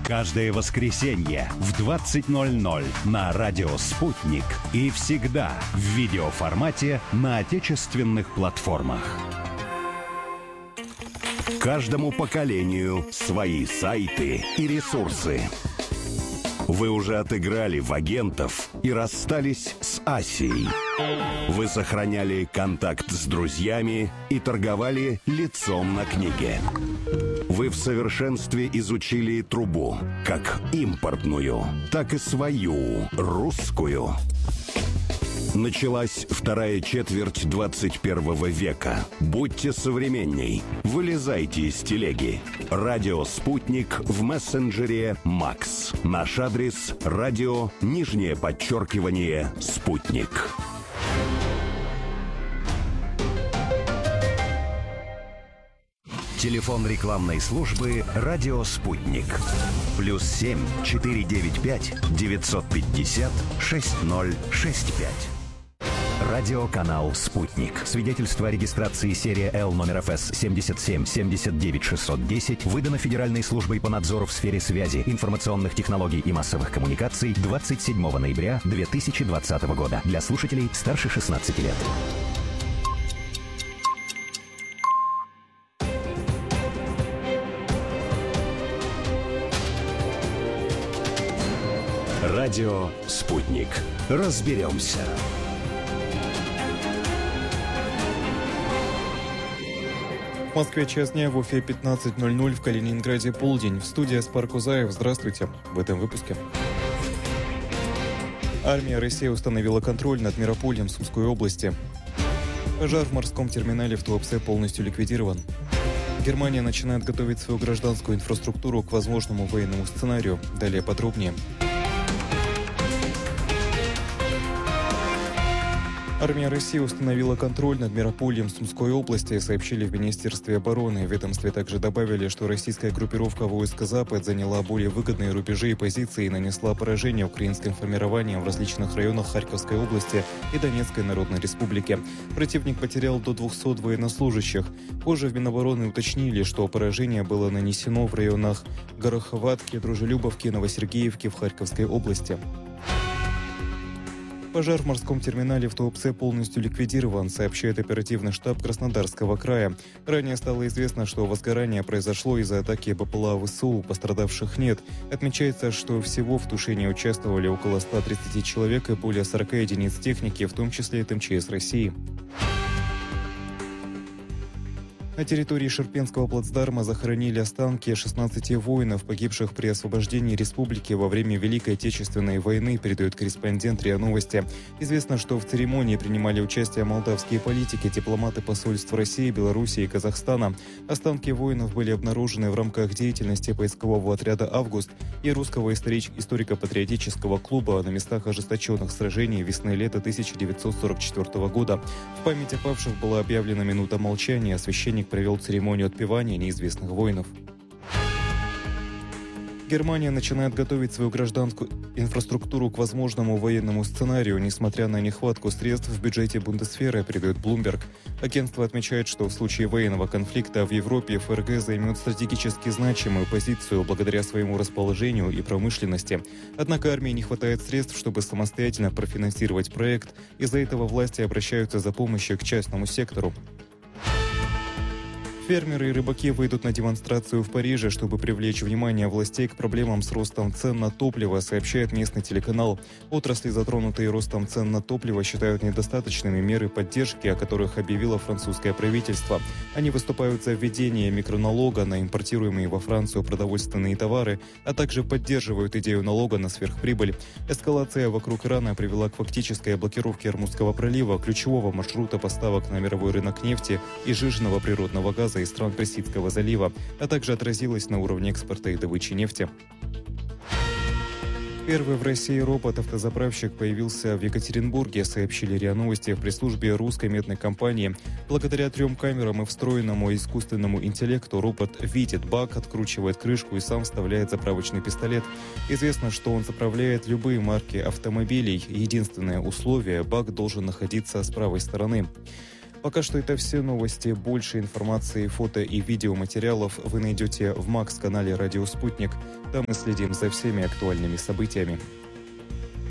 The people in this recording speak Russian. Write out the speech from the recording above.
Каждое воскресенье в 20:00 на радио «Спутник» и всегда в видеоформате на отечественных платформах. Каждому поколению свои сайты и ресурсы. Вы уже отыграли в агентов и расстались с Асией. Вы сохраняли контакт с друзьями и торговали лицом на книге. Вы в совершенстве изучили трубу, как импортную, так и свою, русскую. Началась вторая четверть 21 века. Будьте современней. Вылезайте из телеги. Радио «Спутник» в мессенджере «Макс». Наш адрес – радио _«Спутник». Телефон рекламной службы «Радио Спутник». +7 495 950 6065. Радиоканал «Спутник». Свидетельство о регистрации серия Л номер ФС 77 79 610 выдано Федеральной службой по надзору в сфере связи, информационных технологий и массовых коммуникаций 27 ноября 2020 года. Для слушателей старше 16 лет. Радио «Спутник». Разберемся. В Москве час дня, в Уфе 15:00, в Калининграде полдень. В студии Аспар Кузаев. Здравствуйте. В этом выпуске. Армия России установила контроль над Миропольем Сумской области. Пожар в морском терминале в Туапсе полностью ликвидирован. Германия начинает готовить свою гражданскую инфраструктуру к возможному военному сценарию. Далее подробнее. Армия России установила контроль над Миропольем Сумской области, сообщили в Министерстве обороны. В ведомстве также добавили, что российская группировка войск «Запад» заняла более выгодные рубежи и позиции и нанесла поражение украинским формированиям в различных районах Харьковской области и Донецкой Народной Республики. Противник потерял до 200 военнослужащих. Позже в Минобороны уточнили, что поражение было нанесено в районах Гороховатки, Дружелюбовки, Новосергеевки в Харьковской области. Пожар в морском терминале в Туапсе полностью ликвидирован, сообщает оперативный штаб Краснодарского края. Ранее стало известно, что возгорание произошло из-за атаки БПЛА ВСУ, пострадавших нет. Отмечается, что всего в тушении участвовали около 130 человек и более 40 единиц техники, в том числе от МЧС России. На территории Шерпенского плацдарма захоронили останки 16 воинов, погибших при освобождении республики во время Великой Отечественной войны, передает корреспондент РИА Новости. Известно, что в церемонии принимали участие молдавские политики, дипломаты посольств России, Белоруссии и Казахстана. Останки воинов были обнаружены в рамках деятельности поискового отряда «Август» и русского историко-патриотического клуба на местах ожесточенных сражений весны-лета 1944 года. В память о павших была объявлена минута молчания, священник провел церемонию отпевания неизвестных воинов. Германия начинает готовить свою гражданскую инфраструктуру к возможному военному сценарию, несмотря на нехватку средств в бюджете Бундесвера, передает Bloomberg. Агентство отмечает, что в случае военного конфликта в Европе ФРГ займет стратегически значимую позицию благодаря своему расположению и промышленности. Однако армии не хватает средств, чтобы самостоятельно профинансировать проект. Из-за этого власти обращаются за помощью к частному сектору. Фермеры и рыбаки выйдут на демонстрацию в Париже, чтобы привлечь внимание властей к проблемам с ростом цен на топливо, сообщает местный телеканал. Отрасли, затронутые ростом цен на топливо, считают недостаточными меры поддержки, о которых объявило французское правительство. Они выступают за введение микроналога на импортируемые во Францию продовольственные товары, а также поддерживают идею налога на сверхприбыль. Эскалация вокруг Ирана привела к фактической блокировке Ормузского пролива, ключевого маршрута поставок на мировой рынок нефти и жиженного природного газа из стран Персидского залива, а также отразилось на уровне экспорта и добычи нефти. Первый в России робот-автозаправщик появился в Екатеринбурге, сообщили РИА Новости в пресс-службе русской медной компании. Благодаря 3 камерам и встроенному искусственному интеллекту робот видит бак, откручивает крышку и сам вставляет заправочный пистолет. Известно, что он заправляет любые марки автомобилей. Единственное условие – бак должен находиться с правой стороны. Пока что это все новости. Больше информации, фото и видеоматериалов вы найдете в МАКС-канале «Радио Спутник». Там мы следим за всеми актуальными событиями.